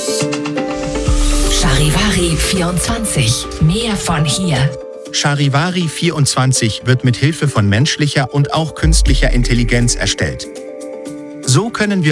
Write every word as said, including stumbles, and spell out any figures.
Charivari vierundzwanzig. Mehr von hier. Charivari vierundzwanzig wird mit Hilfe von menschlicher und auch künstlicher Intelligenz erstellt. So können wir